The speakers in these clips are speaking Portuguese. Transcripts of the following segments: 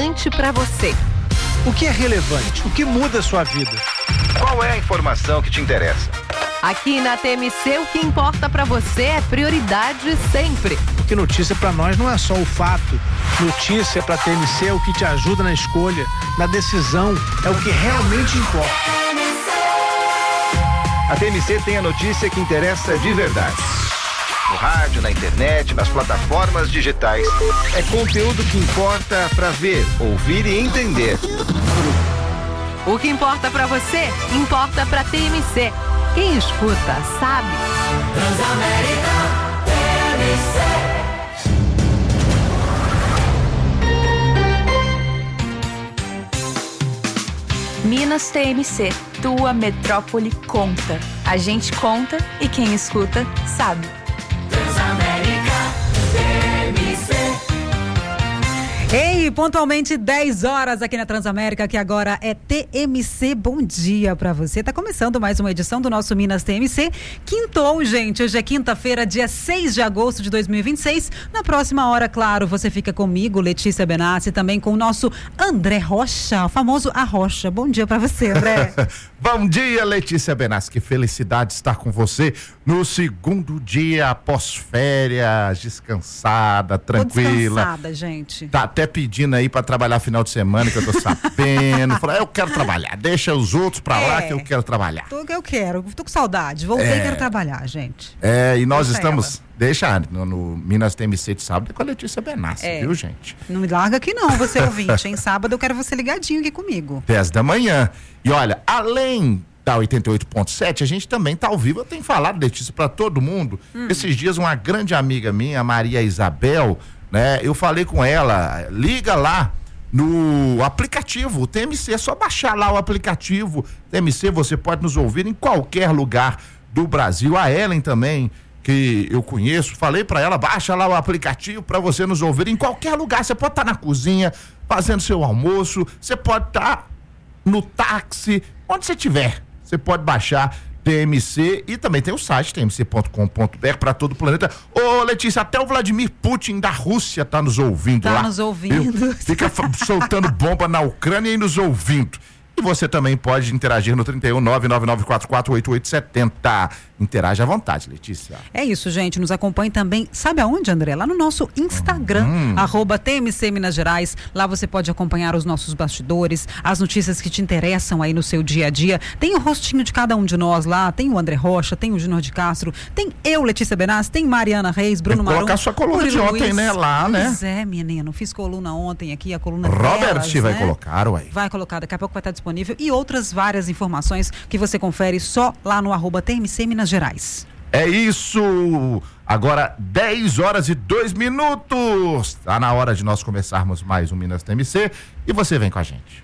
relevante para você. O que é relevante? O que muda a sua vida? Qual é a informação que te interessa? Aqui na TMC, o que importa para você é prioridade sempre. Porque notícia para nós não é só o fato. Notícia para TMC é o que te ajuda na escolha, na decisão, é o que realmente importa. A TMC tem a notícia que interessa de verdade. No rádio, na internet, nas plataformas digitais. É conteúdo que importa para ver, ouvir e entender. O que importa para você, importa para TMC. Quem escuta, sabe. Transamérica TMC. Minas TMC, tua metrópole conta. A gente conta e quem escuta, sabe. Transamérica TMC. Ei, pontualmente 10 horas aqui na Transamérica, que agora é TMC. Bom dia pra você. Tá começando mais uma edição do nosso Minas TMC. Quintou, gente. Hoje é quinta-feira, dia 6 de agosto de 2026. Na próxima hora, claro, você fica comigo, Letícia Benassi, também com o nosso André Rocha, o famoso Arrocha. Bom dia pra você, André. Bom dia, Letícia Benassi. Que felicidade estar com você no segundo dia após férias, descansada, tranquila. Tô descansada, gente. Tá até pedindo aí pra trabalhar final de semana, que eu tô sabendo. Falei, eu quero trabalhar, deixa os outros pra lá que eu quero trabalhar. Eu quero, tô com saudade. Voltei e quero trabalhar, gente. E nós estamos... Deixa no Minas TMC de sábado com a Letícia Benassi, viu, gente? Não me larga aqui não, você ouvinte, hein? Sábado eu quero você ligadinho aqui comigo. 10 da manhã. E olha, além da 88.7, a gente também tá ao vivo. Eu tenho falado, Letícia, pra todo mundo. Esses dias uma grande amiga minha, Maria Isabel, né? Eu falei com ela, liga lá no aplicativo, o TMC, é só baixar lá o aplicativo TMC, você pode nos ouvir em qualquer lugar do Brasil. A Ellen também, que eu conheço, falei pra ela, baixa lá o aplicativo pra você nos ouvir em qualquer lugar. Você pode estar na cozinha, fazendo seu almoço, você pode estar no táxi, onde você estiver, você pode baixar TMC e também tem o site tmc.com.br para todo o planeta. Ô, Letícia, até o Vladimir Putin da Rússia tá nos ouvindo lá. Tá nos ouvindo. Fica soltando bomba na Ucrânia e nos ouvindo. E você também pode interagir no 31 999448870. Interage à vontade, Letícia. É isso, gente. Nos acompanhe também, sabe aonde, André? Lá no nosso Instagram, @TMC Minas Gerais. Lá você pode acompanhar os nossos bastidores, as notícias que te interessam aí no seu dia a dia. Tem o rostinho de cada um de nós lá. Tem o André Rocha, tem o Júnior de Castro, tem eu, Letícia Benassi, tem Mariana Reis, Bruno Marum. Colocar sua coluna de ontem, né? Lá, né? Pois é, menino. Fiz coluna ontem aqui, a coluna Robert delas, vai né? colocar, ué. Vai colocar, daqui a pouco vai estar disponível. E outras várias informações que você confere só lá no @TMC Minas Gerais. É isso! Agora 10 horas e 2 minutos. Tá na hora de nós começarmos mais um Minas TMC e você vem com a gente.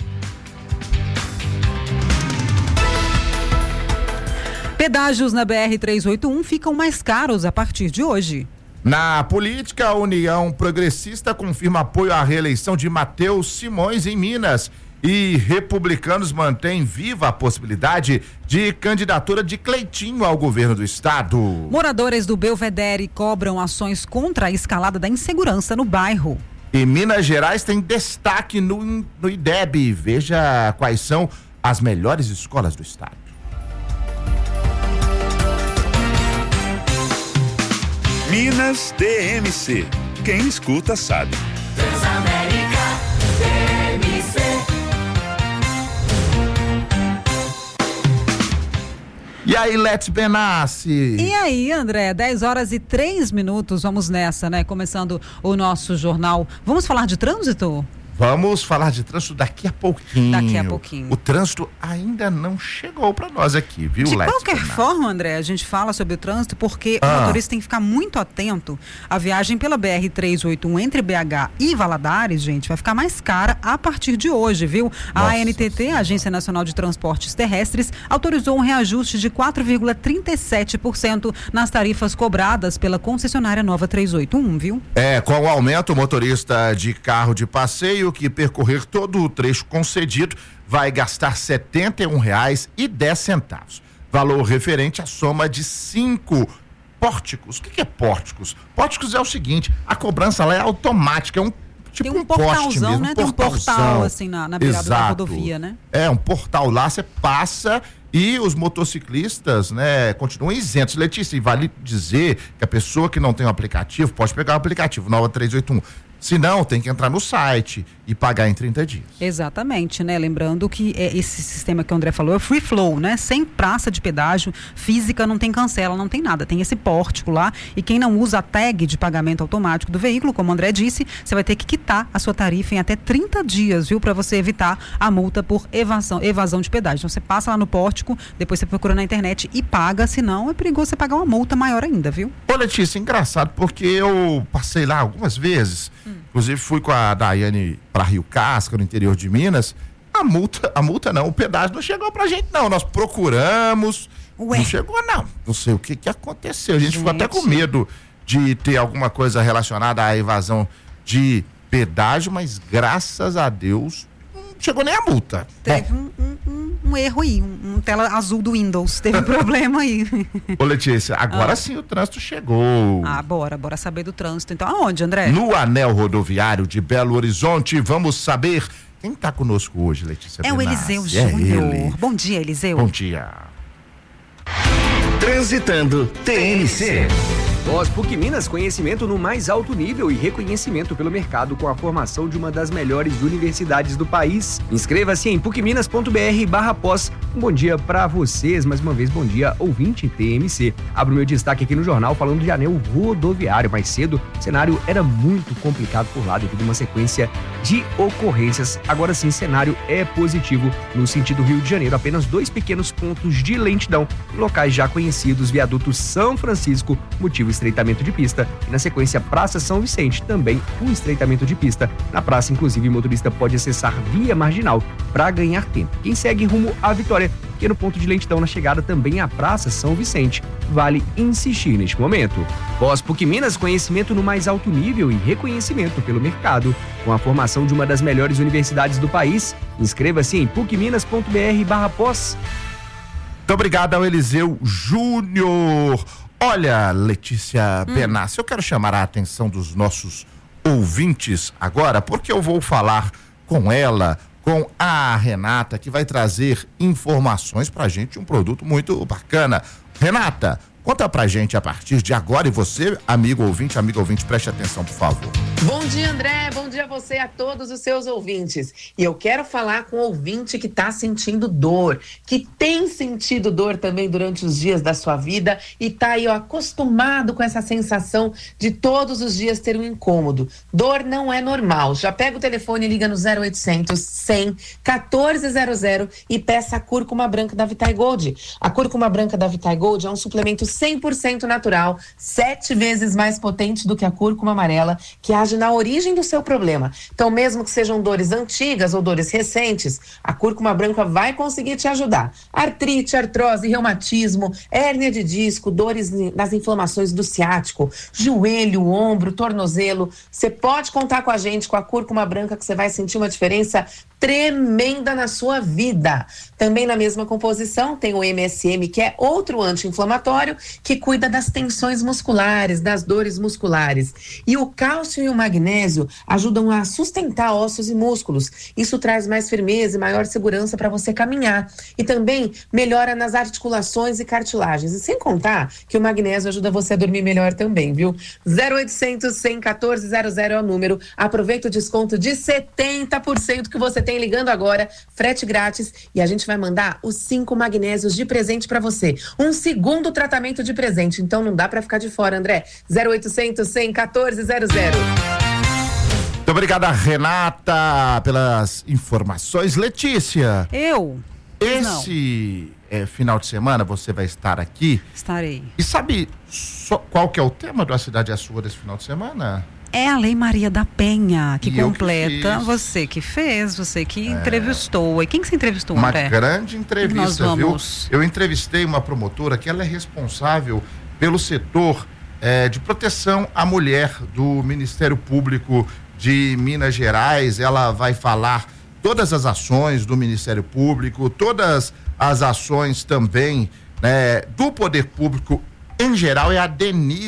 Pedágios na BR-381 ficam mais caros a partir de hoje. Na política, a União Progressista confirma apoio à reeleição de Matheus Simões em Minas. E republicanos mantêm viva a possibilidade de candidatura de Cleitinho ao governo do estado. Moradores do Belvedere cobram ações contra a escalada da insegurança no bairro. E Minas Gerais tem destaque no IDEB. Veja quais são as melhores escolas do estado. Minas TMC. Quem escuta sabe. Transamérica TMC. E aí, Let's Benassi? E aí, André, 10 horas e 3 minutos, vamos nessa, né? Começando o nosso jornal. Vamos falar de trânsito? Vamos falar de trânsito daqui a pouquinho. Daqui a pouquinho. O trânsito ainda não chegou para nós aqui, viu, De Let's qualquer Benassi? forma, André, a gente fala sobre o trânsito porque o motorista tem que ficar muito atento. A viagem pela BR-381 entre BH e Valadares, gente, vai ficar mais cara a partir de hoje, viu? A ANTT, a Agência Nacional de Transportes Terrestres, autorizou um reajuste de 4,37% nas tarifas cobradas pela concessionária Nova 381, viu? Com o aumento, o motorista de carro de passeio que percorrer todo o trecho concedido vai gastar R$ 71,10. Valor referente à soma de 5 pórticos. O que é pórticos? Pórticos é o seguinte, a cobrança lá é automática, tipo tem um portalzão, mesmo, né? Tem um portal assim na beirada da rodovia, né? É, um portal lá, você passa e os motociclistas, né, continuam isentos. Letícia, e vale dizer que a pessoa que não tem o aplicativo pode pegar o aplicativo Nova 381. Se não, tem que entrar no site e pagar em 30 dias. Exatamente, né? Lembrando que esse sistema que o André falou é free flow, né? Sem praça de pedágio física, não tem cancela, não tem nada. Tem esse pórtico lá e quem não usa a tag de pagamento automático do veículo, como o André disse, você vai ter que quitar a sua tarifa em até 30 dias, viu? Para você evitar a multa por evasão de pedágio. Então você passa lá no pórtico, depois você procura na internet e paga, senão é perigoso você pagar uma multa maior ainda, viu? Ô Letícia, engraçado, porque eu passei lá algumas vezes, inclusive fui com a Daiane para Rio Casca, no interior de Minas. A multa não, o pedágio não chegou pra gente não, nós procuramos, não chegou não sei o que aconteceu, a gente ficou até com medo de ter alguma coisa relacionada à evasão de pedágio, mas graças a Deus não chegou nem a multa. Teve um erro aí, um tela azul do Windows, teve um problema aí. Ô Letícia, agora sim o trânsito chegou. Bora saber do trânsito. Então aonde, André? No anel rodoviário de Belo Horizonte, vamos saber quem está conosco hoje, Letícia É Benassi. o Eliseu Júnior. Bom dia, Eliseu. Bom dia. Transitando TNC. Pós PUC Minas, conhecimento no mais alto nível e reconhecimento pelo mercado com a formação de uma das melhores universidades do país. Inscreva-se em pucminas.br/pós. Um bom dia para vocês, mais uma vez, bom dia, ouvinte TMC. Abro meu destaque aqui no jornal falando de anel rodoviário. Mais cedo, o cenário era muito complicado por lá devido a uma sequência de ocorrências. Agora sim, cenário é positivo no sentido Rio de Janeiro. Apenas 2 pequenos pontos de lentidão em locais já conhecidos, viaduto São Francisco, motivo estreitamento de pista, e na sequência Praça São Vicente, também o estreitamento de pista. Na praça, inclusive, o motorista pode acessar via marginal para ganhar tempo. Quem segue rumo à Vitória, pequeno ponto de lentidão na chegada também à Praça São Vicente. Vale insistir neste momento. Pós PUC Minas, conhecimento no mais alto nível e reconhecimento pelo mercado com a formação de uma das melhores universidades do país. Inscreva-se em pucminas.br/pós. Muito obrigado ao Eliseu Júnior. Olha, Letícia Benassi, eu quero chamar a atenção dos nossos ouvintes agora, porque eu vou falar com ela, com a Renata, que vai trazer informações pra gente, um produto muito bacana. Renata, conta pra gente a partir de agora, e você, amigo ouvinte, preste atenção, por favor. Bom dia, André, bom dia a você e a todos os seus ouvintes. E eu quero falar com o ouvinte que está sentindo dor, que tem sentido dor também durante os dias da sua vida e está aí, ó, acostumado com essa sensação de todos os dias ter um incômodo. Dor não é normal. Já pega o telefone e liga no 0800 100 1400 e peça a cúrcuma branca da Vitae Gold. A cúrcuma branca da Vitae Gold é um suplemento 100% natural, 7 vezes mais potente do que a cúrcuma amarela, que age na origem do seu problema. Então, mesmo que sejam dores antigas ou dores recentes, a cúrcuma branca vai conseguir te ajudar. Artrite, artrose, reumatismo, hérnia de disco, dores nas inflamações do ciático, joelho, ombro, tornozelo. Você pode contar com a gente, com a cúrcuma branca, que você vai sentir uma diferença tremenda na sua vida. Também na mesma composição tem o MSM, que é outro anti-inflamatório que cuida das tensões musculares, das dores musculares. E o cálcio e o magnésio ajudam a sustentar ossos e músculos. Isso traz mais firmeza e maior segurança para você caminhar. E também melhora nas articulações e cartilagens. E sem contar que o magnésio ajuda você a dormir melhor também, viu? 0800 100 1400 é o número. Aproveita o desconto de 70% que você tem ligando agora, frete grátis, e a gente vai mandar os 5 magnésios de presente para você. Um segundo tratamento de presente, então não dá para ficar de fora, André. 0800 100 1400. Muito obrigado, Renata, pelas informações. Letícia. Esse final de semana você vai estar aqui. Estarei. E sabe qual que é o tema do A Cidade é Sua desse final de semana? É a Lei Maria da Penha, que E completa. Você que fez, você que entrevistou. E quem que você entrevistou, Uma André? grande entrevista, Nós vamos... viu? Eu entrevistei uma promotora que ela é responsável pelo setor de proteção à mulher do Ministério Público de Minas Gerais. Ela vai falar todas as ações do Ministério Público, todas as ações também do Poder Público em geral. É a Denise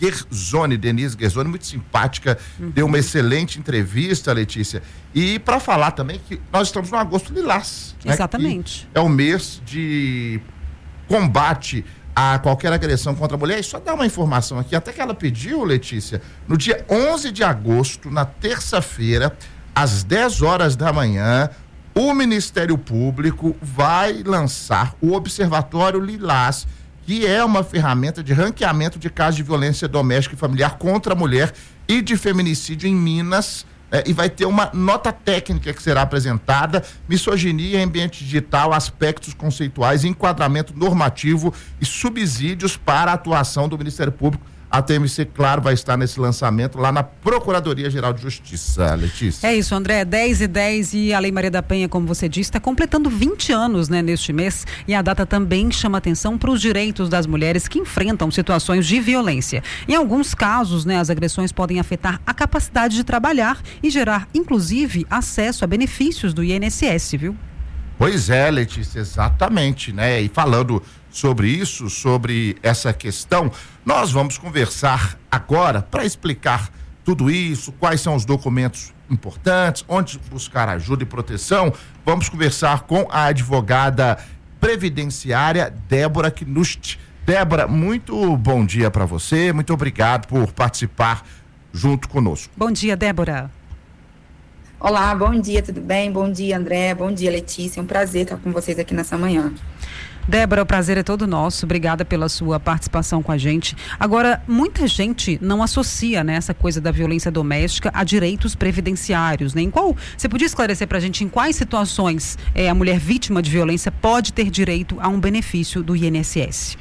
Guerzoni, Denise Guerzoni, muito simpática, deu uma excelente entrevista, Letícia. E para falar também que nós estamos no Agosto Lilás. Exatamente. Né, é o mês de combate a qualquer agressão contra a mulher. E só dar uma informação aqui, até que ela pediu, Letícia, no dia 11 de agosto, na terça-feira, às 10 horas da manhã, o Ministério Público vai lançar o Observatório Lilás, que é uma ferramenta de ranqueamento de casos de violência doméstica e familiar contra a mulher e de feminicídio em Minas, e vai ter uma nota técnica que será apresentada: misoginia em ambiente digital, aspectos conceituais, enquadramento normativo e subsídios para a atuação do Ministério Público. A TMC, claro, vai estar nesse lançamento lá na Procuradoria-Geral de Justiça, Letícia. É isso, André, 10/10 e a Lei Maria da Penha, como você disse, está completando 20 anos, né, neste mês, e a data também chama atenção para os direitos das mulheres que enfrentam situações de violência. Em alguns casos, né, as agressões podem afetar a capacidade de trabalhar e gerar, inclusive, acesso a benefícios do INSS, viu? Pois é, Letícia, exatamente, né? E falando sobre isso, sobre essa questão, nós vamos conversar agora para explicar tudo isso, quais são os documentos importantes, onde buscar ajuda e proteção. Vamos conversar com a advogada previdenciária Débora Knust. Débora, muito bom dia para você, muito obrigado por participar junto conosco. Bom dia, Débora. Olá, bom dia, tudo bem? Bom dia, André, bom dia, Letícia, é um prazer estar com vocês aqui nessa manhã. Débora, o prazer é todo nosso, obrigada pela sua participação com a gente. Agora, muita gente não associa, né, essa coisa da violência doméstica a direitos previdenciários, né? Você podia esclarecer pra gente em quais situações a mulher vítima de violência pode ter direito a um benefício do INSS?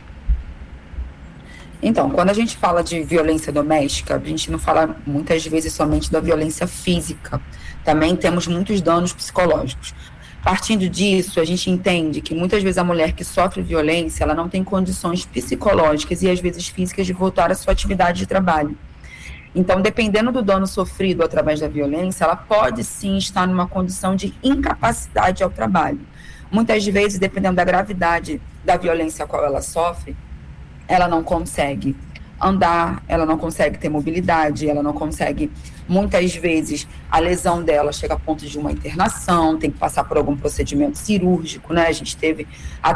Então, quando a gente fala de violência doméstica, a gente não fala muitas vezes somente da violência física, também temos muitos danos psicológicos. Partindo disso, a gente entende que muitas vezes a mulher que sofre violência, ela não tem condições psicológicas e às vezes físicas de voltar à sua atividade de trabalho. Então, dependendo do dano sofrido através da violência, ela pode sim estar numa condição de incapacidade ao trabalho. Muitas vezes, dependendo da gravidade da violência a qual ela sofre, ela não consegue andar, ela não consegue ter mobilidade, ela não consegue, muitas vezes, a lesão dela chega a ponto de uma internação, tem que passar por algum procedimento cirúrgico, né? A gente teve